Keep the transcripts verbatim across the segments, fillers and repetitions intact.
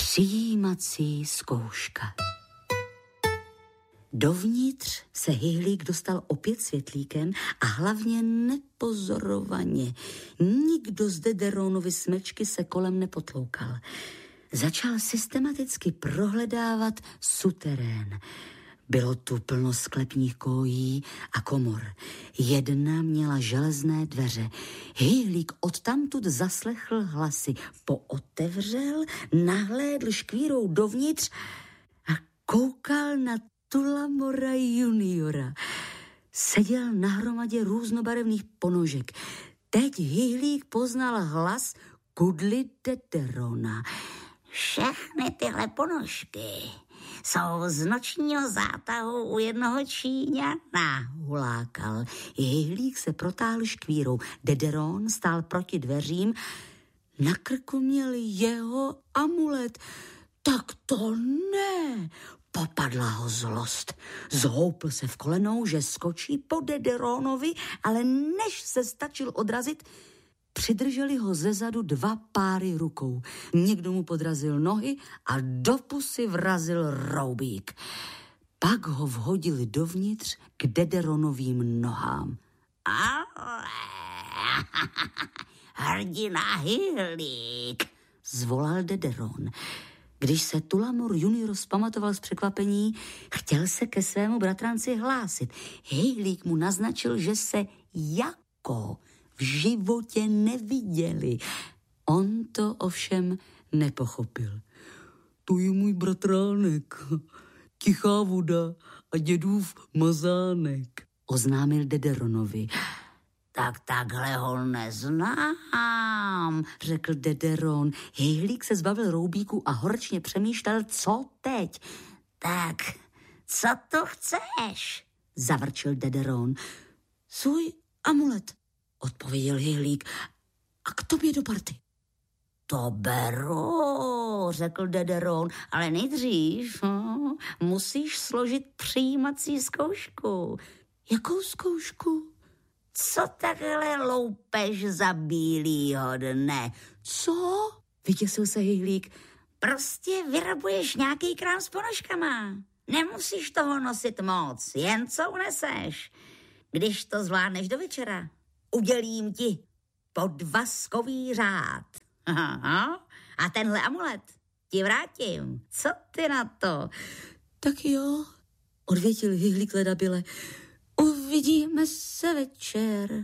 Přijímací zkouška. Dovnitř se Hyhlík dostal opět světlíkem a hlavně nepozorovaně. Nikdo z Dederonovy smečky se kolem nepotloukal. Začal systematicky prohledávat suterén. Bylo tu plno sklepních kojí a komor. Jedna měla železné dveře. Hyhlík odtamtud zaslechl hlasy. Pootevřel, nahlédl škvírou dovnitř a koukal na Tullamora juniora. Seděl na hromadě různobarevných ponožek. Teď Hyhlík poznal hlas Kudly Dederona. Všechny tyhle ponožky jsou z nočního zátahu u jednoho Číňana, hulákal. Hyhlík se protáhl škvírou. Dederon stál proti dveřím. Na krku měl jeho amulet. Tak to ne! Popadla ho zlost. Zhoupl se v kolenou, že skočí po Dederonovi, ale než se stačil odrazit, přidrželi ho zezadu dva páry rukou. Někdo mu podrazil nohy a do pusy vrazil roubík. Pak ho vhodili dovnitř k Dederonovým nohám. Hrdina Hyhlík, zvolal Dederon. Když se Tullamor junior zpamatoval z překvapení, chtěl se ke svému bratranci hlásit. Hyhlík mu naznačil, že se jako v životě neviděli. On to ovšem nepochopil. To je můj bratránek, tichá voda a dědův mazánek, oznámil Dederonovi. Tak takhle ho neznám, řekl Dederon. Hyhlík se zbavil roubíku a horčně přemýšlel, co teď. Tak, co to chceš? Zavrčil Dederon. Svůj amulet, odpověděl Hyhlík. A k tobě do party. To beru, řekl Dederon, ale nejdřív hm, musíš složit přijímací zkoušku. Jakou zkoušku? Co takhle loupeš za bílýho dne? Co? Vyděsil se Hyhlík. Prostě vyrabuješ nějaký krám s ponožkama. Nemusíš toho nosit moc, jen co uneseš. Když to zvládneš do večera, udělím ti podvazkový řád. Aha. A tenhle amulet ti vrátím. Co ty na to? Tak jo, odvětil Hyhlík ledabyle. Uvidíme se večer.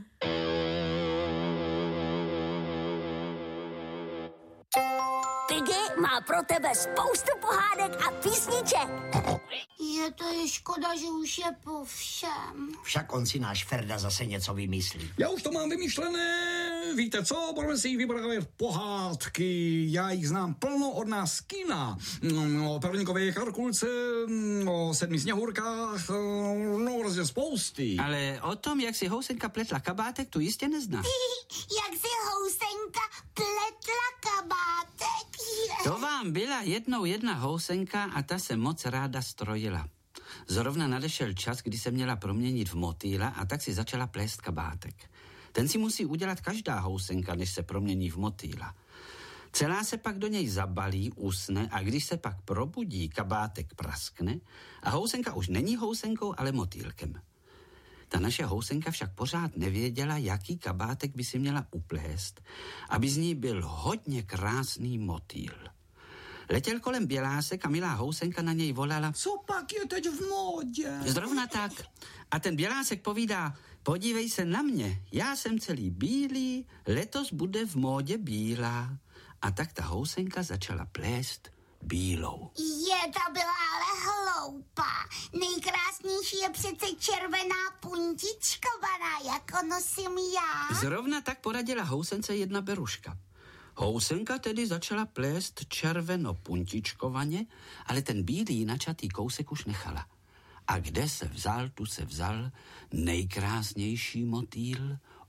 Piggy má pro tebe spoustu pohádek a písniček. Je to je škoda, že už je po všem. Však on si náš Ferda zase něco vymyslí. Já už to mám vymyšlené. Víte co, budeme si jich vybrat pohádky. Já jich znám plno od nás z kina. O Perlínkové Charkulce, o Sedmi sněhurkách, no prostě spousty. Ale o tom, jak si housenka pletla kabátek, tu jistě nezná. Jak si housenka pletla kabátek. To vám byla jednou jedna housenka a ta se moc ráda strojila. Zrovna nadešel čas, kdy se měla proměnit v motýla a tak si začala plést kabátek. Ten si musí udělat každá housenka, než se promění v motýla. Celá se pak do něj zabalí, usne a když se pak probudí, kabátek praskne a housenka už není housenkou, ale motýlkem. Ta naše housenka však pořád nevěděla, jaký kabátek by si měla uplést, aby z ní byl hodně krásný motýl. Letěl kolem bělásek a milá housenka na něj volala: Co pak je teď v módě? Zrovna tak. A ten bělásek povídá: podívej se na mě, já jsem celý bílý, letos bude v módě bílá. A tak ta housenka začala plést bílou. Je, ta byla ale hloupá. Nejkrásnější je přece červená puntičkovaná, jako nosím já. Zrovna tak poradila housence jedna beruška. Housenka tedy začala plést červeno-puntičkovaně, ale ten bílý načatý kousek už nechala. A kde se vzal, tu se vzal nejkrásnější motýl,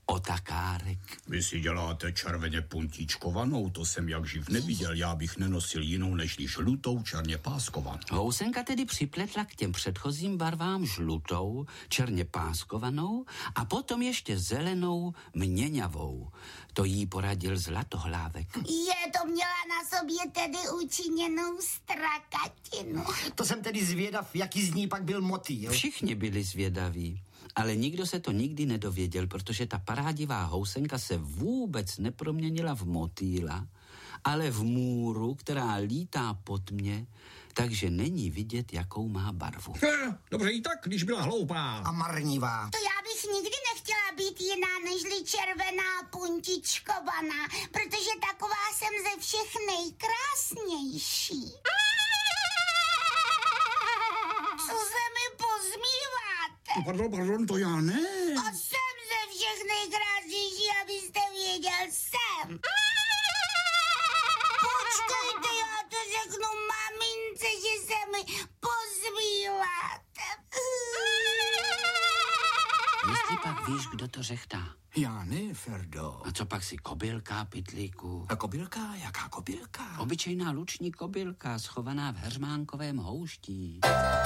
otakárek. Vy si děláte červeně puntíčkovanou, to jsem jak živ neviděl, já bych nenosil jinou než žlutou černě páskovanou. Housenka tedy připletla k těm předchozím barvám žlutou, černě páskovanou a potom ještě zelenou měňavou. To jí poradil Zlatohlávek. Je, to měla na sobě tedy učiněnou strakatinu. To jsem tedy zvědav, jaký z ní pak byl motýl. Všichni byli zvědaví, ale nikdo se to nikdy nedověděl, protože ta parádivá housenka se vůbec neproměnila v motýla, ale v můru, která lítá po tmě, takže není vidět, jakou má barvu. Dobře i tak, když byla hloupá. A marnivá. To já bych nikdy nechtěla být jiná nežli červená puntičkovaná, protože taková jsem ze všech nejkrásnější. Co se mi pozmíváte? Pardon, pardon, to já ne. A jsem ze všech nejkrásnější, abyste věděl, jsem. Počkejte, já to řeknu mamince, že se mi pozmíváte. Jestli pak víš, kdo to řechtá. Já ne, Ferdo. A co pak si kobylka, pytlíku? A kobylka? Jaká kobylka? Obyčejná luční kobylka, schovaná v heřmánkovém houští.